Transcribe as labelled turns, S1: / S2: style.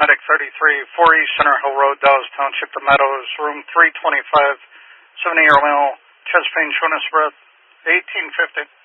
S1: Medic 33, 4 East Center Hill Road, Dallas Township, The Meadows, room 325, 70-year male, chest pain, shortness of breath, 1850.